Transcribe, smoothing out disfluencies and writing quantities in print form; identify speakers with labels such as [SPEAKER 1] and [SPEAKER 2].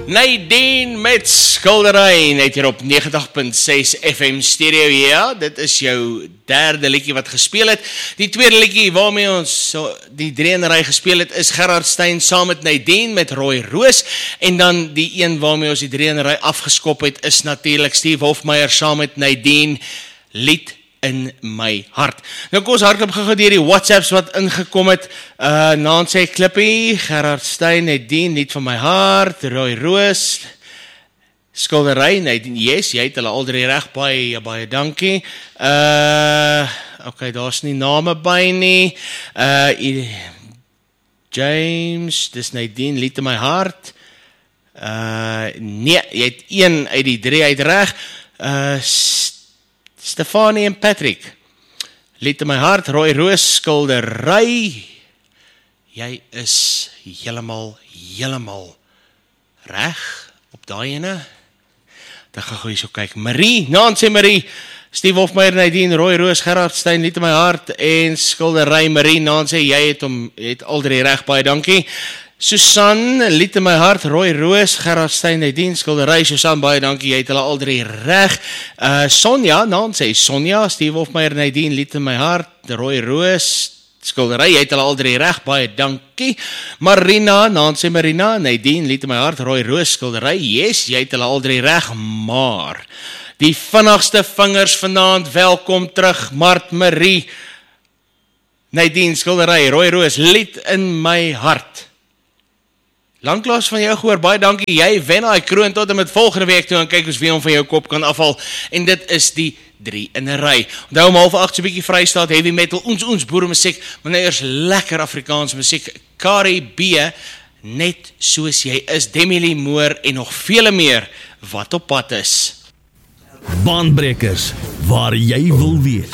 [SPEAKER 1] Nadine met Skildery, net hier op 90.6 FM stereo, ja, dit is jou derde liedjie wat gespeel het. Die tweede liedjie waarmee ons die drieënery gespeel het, is Gerard Stein saam met Nadine met Roy Roos, en dan die een waarmee ons die drieënery afgeskop het, is natuurlik Steve Hofmeyer saam met Nadine, Lied in my hart. Nou kom ons hardloop gou deur die WhatsApps wat ingekom het. Naan sê Klippie, Gerard Stein, Nadine, Lied van my hart, Roy Roos, Skildery, Nadine, yes, jy het hulle al drie reg, baie dankie. Okay, daar's nie name by nie. James, dis Nadine, Lied in my hart. Nee, jy het een uit die drie uit reg. Stefanie en Patrick, Lied in my hart, Roy Roos, Skildery, jy is heeltemal reg op daai ene. Dan gaan gou so kyk. Marie, Naan sê Marie, Steve Hofmeyer, Nadine, Roy Roos, Gerard Stein, Lied in my hart en Skildery. Marie, Naan sê jy het al drie reg, baie dankie. Susan, Lied in my hart, Roy Roos, Gerard Stein, Nadine, Skildery. Susan, baie dankie, jy het hulle al drie reg. Sonja, Naan sê Sonja, Steve Hofmeyer, Nadine, Lied in my hart, Roy Roos, Skildery, jy het hulle al drie reg, baie dankie. Marina, Naan sê Marina, Nadine, Lied in my hart, Roy Roos, Skildery, yes, jy het hulle al drie reg, maar die vinnigste vingers vanaand, welkom terug, Mart, Marie, Nadine, Skildery, Roy Roos, Lied in my hart. Langklaas van jou gehoor, baie dankie, jy wen hy kroon tot en met volgende week toe, en kyk ons wie hom van jou kop kan afval, en dit is die 3 in 'n ry. Onthou om 7:30 so 'n bietjie Vrystaat, heavy metal, ons boere musiek, maar nou eers lekker Afrikaans musiek, Cardi B, net soos jy is, Demi Lee Moore, en nog vele meer, wat op pad is.
[SPEAKER 2] Baanbrekers, waar jy wil wees.